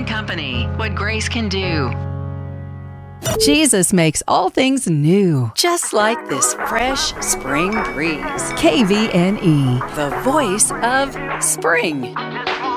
and Company, what grace can do. Jesus makes all things new, just like this fresh spring breeze. KVNE, the voice of spring.